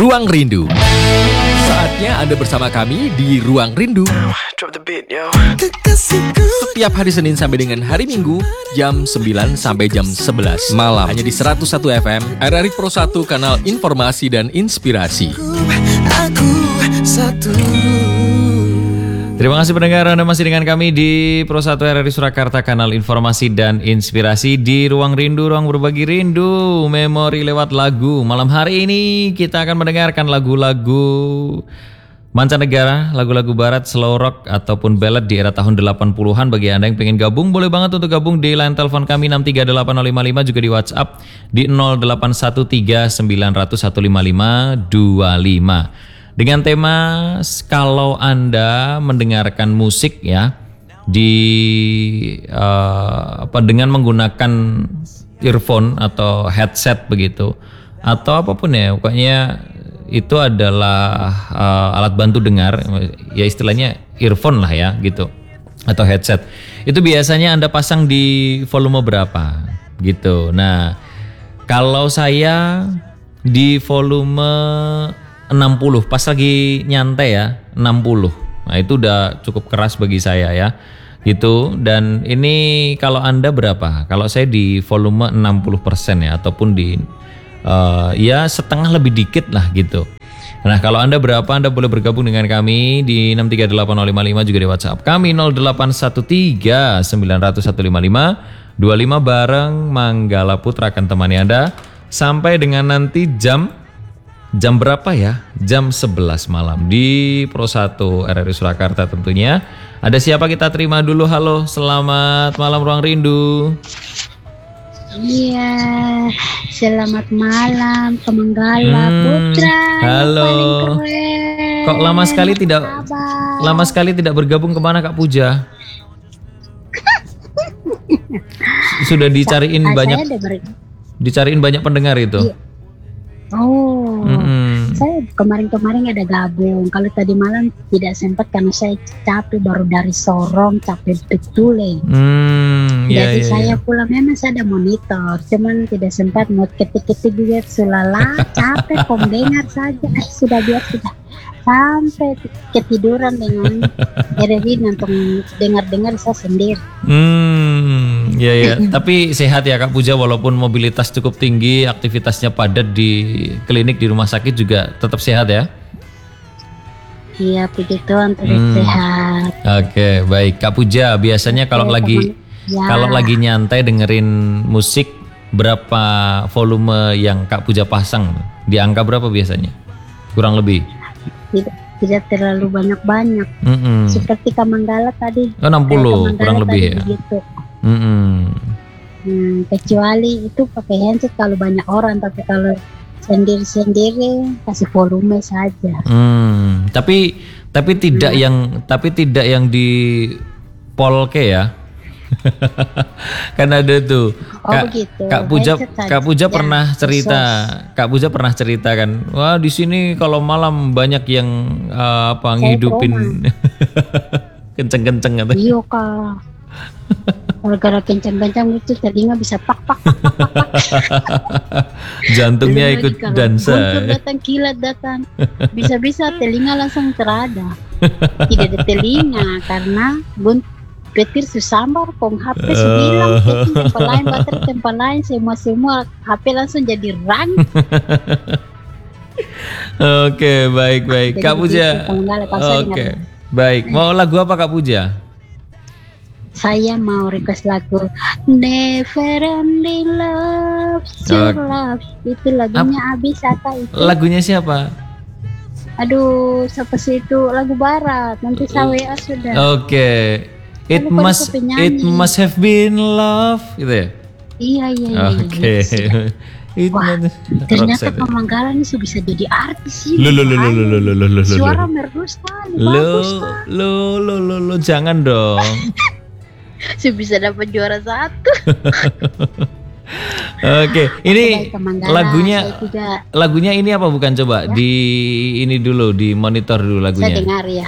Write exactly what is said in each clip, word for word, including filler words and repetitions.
Ruang Rindu. Saatnya Anda bersama kami di Ruang Rindu. Setiap hari Senin sampai dengan hari Minggu, jam sembilan sampai jam sebelas malam. Hanya di seratus satu F M, R R I Pro satu, kanal informasi dan inspirasi. Aku satu. Terima kasih pendengar, Anda masih dengan kami di Pro satu R R I Surakarta, kanal informasi dan inspirasi di Ruang Rindu, ruang berbagi rindu, memori lewat lagu. Malam hari ini kita akan mendengarkan lagu-lagu mancanegara, lagu-lagu barat, slow rock ataupun ballad di era tahun delapan puluhan. Bagi Anda yang pengen gabung, boleh banget untuk gabung di line telepon kami enam tiga delapan nol lima lima, juga di WhatsApp di nol delapan satu tiga sembilan nol nol satu lima lima dua lima. Dengan tema kalau Anda mendengarkan musik ya di uh, apa dengan menggunakan earphone atau headset begitu atau apapun ya, pokoknya itu adalah uh, alat bantu dengar, ya istilahnya earphone lah ya gitu atau headset. Itu biasanya Anda pasang di volume berapa gitu. Nah, kalau saya di volume enam puluh, pas lagi nyantai ya, enam puluh. Nah, itu udah cukup keras bagi saya ya. Gitu. Dan ini kalau Anda berapa? Kalau saya di volume enam puluh persen ya, ataupun di uh, ya setengah lebih dikit lah gitu. Nah, kalau Anda berapa? Anda boleh bergabung dengan kami di enam tiga delapan nol lima lima, juga di WhatsApp kami nol delapan satu tiga sembilan nol nol satu lima lima dua lima. Bareng Manggala Putra akan temani Anda sampai dengan nanti jam Jam berapa ya? Jam sebelas malam di Pro satu R R I Surakarta tentunya. Ada siapa kita terima dulu? Halo, selamat malam Ruang Rindu. Iya, selamat malam ke Manggala hmm, Putra. Halo. Kok lama sekali tidak Kabar. lama sekali tidak bergabung, kemana Kak Puja? Sudah dicariin banyak dicariin banyak pendengar itu. Iya. Oh, mm-hmm. Saya kemarin-kemarin ada gabung. Kalau tadi malam tidak sempat karena saya capek, baru dari Sorong, capek betul eh. Mm, Jadi yeah, saya yeah. pulang memang saya ada monitor, cuman tidak sempat mau ketik-ketik juga, sulala, capek, kong dengar saja. Eh, sudah biar sudah sampai ketiduran dengan R R I nonton dengar-dengar saya sendiri. Hmm, ya ya. Tapi sehat ya Kak Puja, walaupun mobilitas cukup tinggi, aktivitasnya padat di klinik, di rumah sakit juga tetap sehat ya? Iya, puji Tuhan terus hmm. sehat. Oke, baik Kak Puja. Biasanya kalau Oke, lagi ya. kalau lagi nyantai dengerin musik, berapa volume yang Kak Puja pasang? Di angka berapa biasanya? Kurang lebih? Tidak, tidak terlalu banyak-banyak. Mm-mm. Seperti Kak Manggala tadi. Oh, enam puluh kurang lebih ya. Begitu. Hmm, kecuali itu pakai handset kalau banyak orang, tapi kalau sendiri-sendiri kasih volume saja. Hmm, tapi tapi tidak hmm. yang tapi tidak yang di polke ya. Kan ada tuh oh, Kak, begitu. Kak Puja Kak Puja ya, pernah cerita sos. Kak Puja pernah cerita kan, wah di sini kalau malam banyak yang uh, apa ngehidupin kenceng-kenceng atau iya Kak. Gara-gara kencang-kencang itu telinga bisa pak pak pak pak, pak. Jantungnya ikut dansa. Guntur datang, kilat datang, bisa-bisa telinga langsung terada. Tidak ada telinga karena guntur petir susambar, kong H P sebilang, tempat lain baterai, tempat lain semua-semua H P langsung jadi rang. Oke, baik-baik Kak Puja. Oke, baik. Mau lagu apa Kak Puja? Saya mau request lagu Never Ending Love, Your Love. Itu lagunya Ap- Abi Saka itu. Lagunya siapa? Aduh, siapa sih itu? Lagu barat. Nanti saya W A sudah. Oke. Okay. It Lalu must it must have been love gitu ya? Iya iya iya. Oke. Wah, ternyata Pak Manggala ini bisa jadi artis sih. Lo lo lo lo lo lo lo. Suara merdu sekali. Lo lo lo lo lo jangan dong. Saya bisa dapat juara satu. Oke, ini lagunya lagunya ini apa bukan, coba ya? Di ini dulu, di monitor dulu lagunya. Saya dengar ya.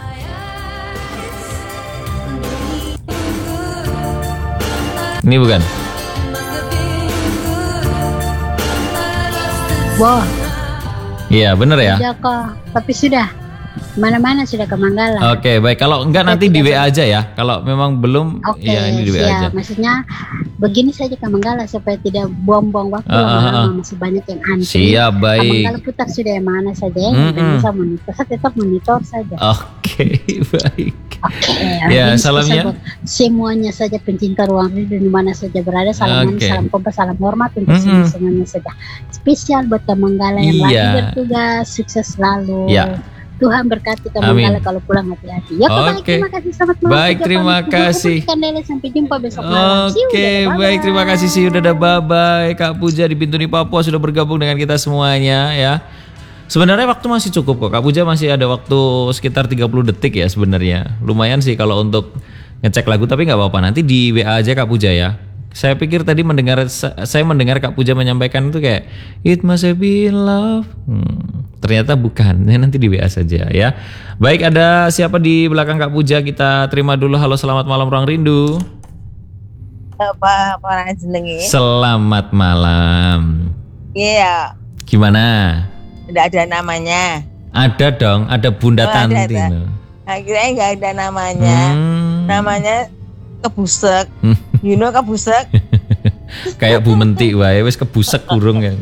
Ini bukan? Wah, Iya, bener ya. Sudah kok, tapi sudah mana-mana sudah ke Manggala. Oke, baik. Kalau enggak Saya nanti di tidak W A aja ya. Kalau memang belum, Oke, ya ini di W A siap. aja. Maksudnya begini saja ke Manggala supaya tidak buang-buang waktu Ah, ah, lama-lama, ah. masih banyak yang antri. Siap, Ke baik. Manggala putar sudah yang mana saja yang Mm-mm. bisa monitor. Saya tetap monitor saja. Oke, baik. Oke, Ya, ini salamnya. spesial buat semuanya saja pencinta ruang rindu di mana saja berada. Salam Oke. manis, salam kompas, salam hormat untuk Mm-mm. semua semuanya saja. Spesial buat Kak Manggala yang Iya. lagi bertugas, sukses selalu. Ya. Tuhan berkati Kak Amin. Manggala kalau pulang hati-hati. Ya, baik, Oke. terima kasih, selamat malam. Baik, Tiga terima pamit. Kumpul-kumpul kasih. ikan lele, sampai jumpa besok malam. See you, Oke, dadah, baik, bye-bye. terima kasih sih udah bye bye Kak Puja di Bintuni Papua sudah bergabung dengan kita semuanya ya. Sebenarnya waktu masih cukup kok. Kak Puja masih ada waktu sekitar tiga puluh detik ya sebenarnya. Lumayan sih kalau untuk ngecek lagu, tapi nggak apa-apa, nanti di W A aja Kak Puja ya. Saya pikir tadi mendengar saya mendengar Kak Puja menyampaikan itu kayak it must have been love. Hmm, ternyata bukan. Ya, nanti di W A saja ya. Baik, ada siapa di belakang Kak Puja? Kita terima dulu. Halo, selamat malam Ruang Rindu. Apa apa jenenge? Selamat malam. Iya, Gimana? tidak ada namanya. Ada dong, ada Bunda Oh, ada, Tanti. ada. no. Akhirnya nggak ada namanya. Hmm. Namanya Kebusek. Hmm. You know Kebusek? Kayak Bu Menti wae wis kebusek kurung ya.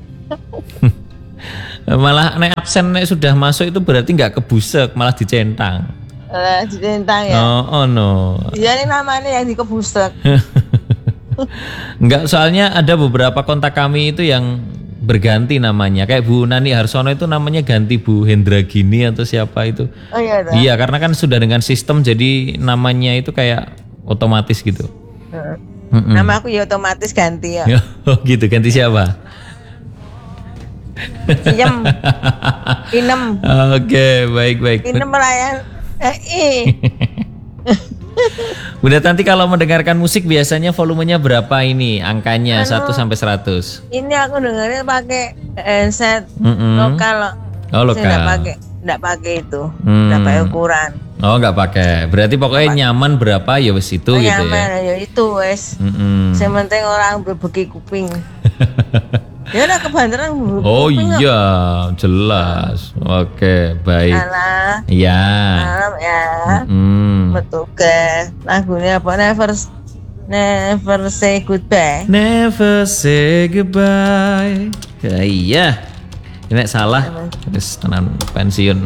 Malah nek absen nek sudah masuk itu berarti nggak kebusek, malah dicentang. Eh, ditentang ya. Oh, oh no. Iya, ini namanya yang di Kebusek. Enggak, soalnya ada beberapa kontak kami itu yang berganti namanya. Kayak Bu Nani Harsono itu namanya ganti Bu Hendra Gini atau siapa itu. Oh iya, dah. Iya, karena kan sudah dengan sistem jadi namanya itu kayak otomatis gitu. Heeh. Mm-mm. Nama aku ya otomatis ganti ya. Oh gitu, ganti siapa? Inem. Inem. Oke, baik-baik. Inem melayan. Eh, ih. Bunda Tanti kalau mendengarkan musik biasanya volumenya berapa ini? Angkanya Anu. satu sampai seratus. Ini aku dengerin pakai headset Mm-mm. lokal. Oh, Saya nggak lokal. pakai, nggak pakai itu. Hmm. Nggak pakai ukuran. Oh, nggak pakai. Berarti pokoknya nyaman berapa ya wes itu Oh, gitu nyaman, ya. ya itu wes. Mm-mm. Yang penting orang berbeki kuping. Ya udah kebanteran berbeki Oh kuping kok. iya, jelas. Oke, baik. Alah, Iya. malam ya. Mm. Bertugas. Lagunya apa? Never Never Say Goodbye. Never say goodbye. Ya, iya. Ini nek salah, wis tenan pensiun.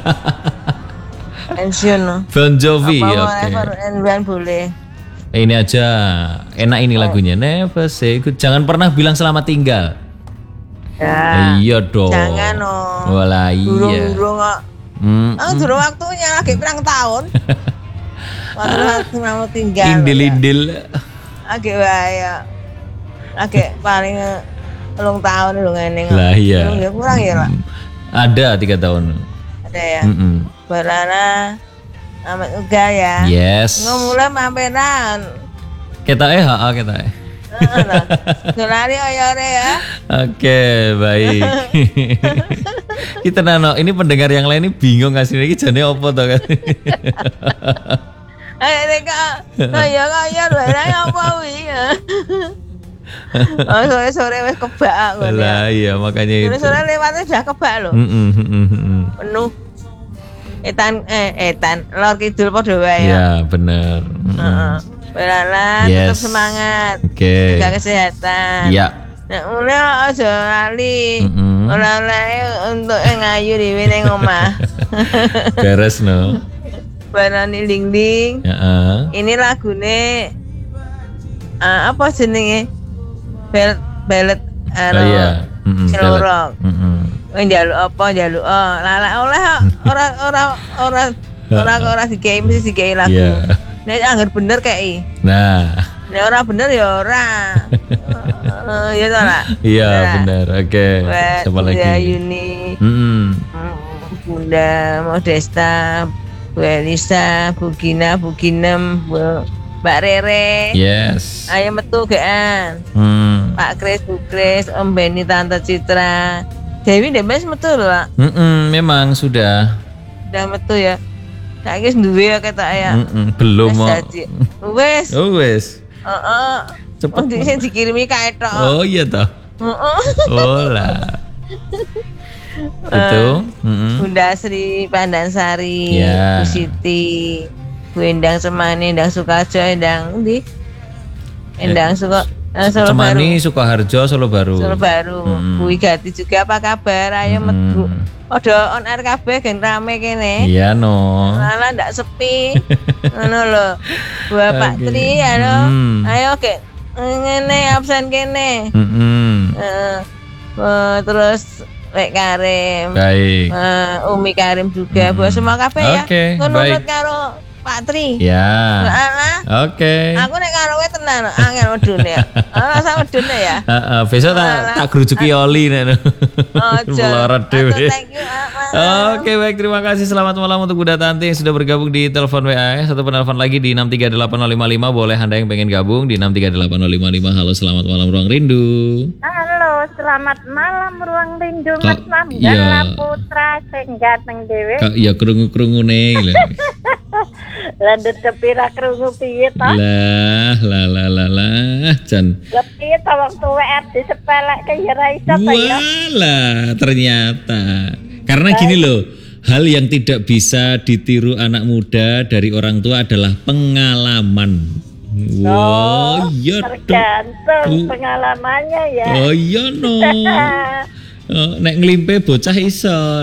Pensiun loh. Bon Jovi, Apa oke. Never and When boleh. Eh, ini aja enak ini lagunya. Never say good. Jangan pernah bilang selamat tinggal. Ya. Iya dong. Jangan oh. Walah iya. Durung-durung kok. Hmm. Ah, durung waktunya lagi pirang tahun. Waktu mau tinggal. Indil-indil. Lagi wae ya. Lagi paling telung tahun lho ngene. Lah iya. Telung ya kurang ya, Pak. Ada tiga tahun. Ada ya. Mm-mm. Barana amat uga ya. Yes. Ngomulai mampenan. Kita eh, ha kita eh. Gelari oyore ya. Oke, baik. Kita nano, ini pendengar yang lain ini bingung ngasih ini jane opo to kan. Ayo reka. Kaya kaya lho apa wi. Oh, sore-sore wis kebak kok. Lah iya makanya itu. Sore-sore lewatnya sudah kebak lho. Mm-mm, mm-mm, mm-mm. Penuh. Etan eh etan lor kidul padha wae ya. Ya, benar. Mm-mm. Heeh. Belalah tetap Yes. semangat. Oke. Jaga kesehatan. Iya. Nek mulai aja lali. Mm-mm. Ora oleh untuk ngayu dhewe ning omah. Beres no. Barani ding-ding. Heeh. Ini lagune ah, apa jenenge? Bel belet Oh iya. Mm-mm, Celorok. Mm-mm. Oh, njaluk apa njaluk oh lala oleh kok. ora ora ora ora ora dikei mesti dikei lagu. Iya. Nek anggar bener kei. Nah. Nek ora bener ya ora. Eh, ya ta lah. Iya benar. Oke. Buat Siapa Bunda lagi? Yuni, Mm-mm. hmm, Bunda Modesta, Bu Elisa, Bu Gina, Bu Ginem, Bu Mbak Rere. Yes. Ayo metu gaan. Hmm. Pak Kris, Bu Kris, Om Beni, Tante Citra. Dewi Demes metu lho, Pak. Mm-mm, memang sudah. Udah metu ya. Saiki wis duwe ya ketok ya. Mm-mm, belum Wis mau. dadi. Wis. Oh wes. Heeh. Cepet. Oh, sing dikirimi kae tok. Oh iya toh. Heeh. Oh lah. Itu. Mm-mm. Bunda Sri Pandansari, Ya. Bu Siti, Bu Endang Semani, Endang Sukajo, Endang di Endang Suko eh, Solo Baru. Semani, Sukoharjo, Solo Baru. Solo Baru. Hmm. Bu Igati juga apa kabar? Ayo Hmm. metu. Odo on air kabeh gen rame kene. Iya no. Malah ndak sepi. Ngono lho. Bu Pak Oke. Tri, halo. Hmm. Ayo ge ngene absen kene. Mm-mm. Eh, eh, terus Lek Karim. Baik. Eh, Umi Karim juga. Hmm. Buat semua kabeh ya. Oke, Nurut baik. karo Pak Tri. Ya. Alah, Oke. aku nek karo kowe tenan angel medune ya. Ana sama medune ya. Heeh, besok tak Alah. tak gerujuki oli nek. Ojo. Melorot Atur, dhewe. thank you. ah, Oke baik, terima kasih. Selamat malam untuk Bunda Tanti yang sudah bergabung di telepon W A. Satu penelpon lagi di enam tiga delapan nol lima lima. Boleh Anda yang pengen gabung di enam tiga delapan nol lima lima. Halo, selamat malam Ruang Rindu. Halo, selamat malam Ruang Rindu Kak, Mas Mam iya. dan Putra sing ganteng dhewe. Kak, ya krungu-krungune. Landet kepira krungu piye to? Lah, lah, lah, lah, lah, Jan. Lah piye to waktu W R disepelekke ya ra iso to ya. Walah, ternyata. Karena gini loh, hal yang tidak bisa ditiru anak muda dari orang tua adalah pengalaman. Wah, iya dong. Tergantung pengalamannya ya. Oh iya no. Oh, nek nglimpe bocah iso.